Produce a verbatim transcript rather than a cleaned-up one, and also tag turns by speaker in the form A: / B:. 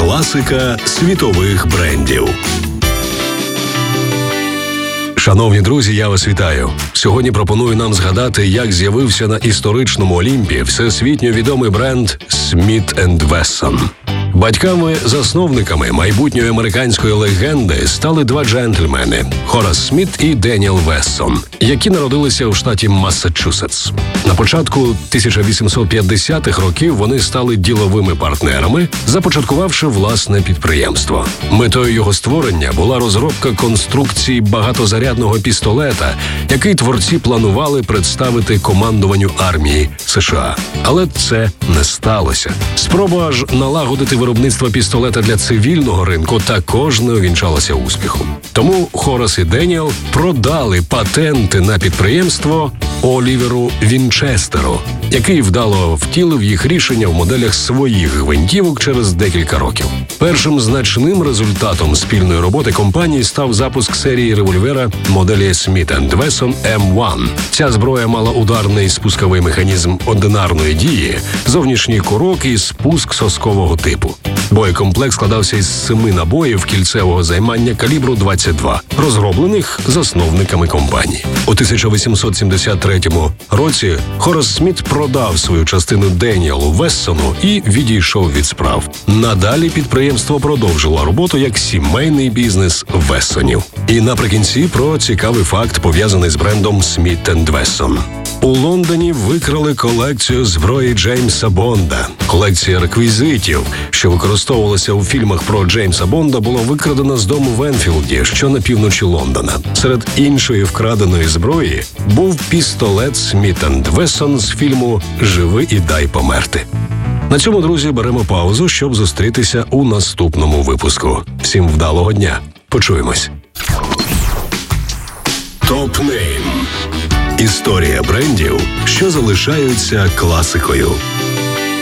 A: Класика світових брендів. Шановні друзі, я вас вітаю. Сьогодні пропоную нам згадати, як з'явився на історичному Олімпі всесвітньо відомий бренд Сміт енд Вессон. Батьками-засновниками майбутньої американської легенди стали два джентльмени – Хорас Сміт і Деніел Вессон, які народилися у штаті Массачусетс. На початку тисяча вісімсот п'ятдесятих років вони стали діловими партнерами, започаткувавши власне підприємство. Метою його створення була розробка конструкції багатозарядного пістолета, який творці планували представити командуванню армії США. Але це не сталося. Спроба аж налагодити виробництво пістолета для цивільного ринку також не увінчалося успіхом. Тому Хорас і Деніел продали патенти на підприємство Оліверу Вінчестеру, який вдало втілив їх рішення в моделях своїх гвинтівок через декілька років. Першим значним результатом спільної роботи компанії став запуск серії револьвера моделі Сміт енд Вессон ем один. Ця зброя мала ударний спусковий механізм одинарної дії, зовнішній курок і спуск соскового типу. Боєкомплект складався із семи набоїв кільцевого займання калібру двадцять два, розроблених засновниками компанії. У тисяча вісімсот сімдесят третьому році Хорас Сміт продав свою частину Деніелу Вессону і відійшов від справ. Надалі підприємство продовжило роботу як сімейний бізнес Вессонів. І наприкінці про цікавий факт, пов'язаний з брендом Сміт енд Вессон. У Лондоні викрали колекцію зброї Джеймса Бонда. Колекція реквізитів, що використовувалася у фільмах про Джеймса Бонда, була викрадена з дому в Енфілді, що на півночі Лондона. Серед іншої вкраденої зброї був пістолет Сміт енд Вессон з фільму «Живи і дай померти». На цьому, друзі, беремо паузу, щоб зустрітися у наступному випуску. Всім вдалого дня. Почуємось. Топ-нейм. Історія брендів, що залишаються класикою.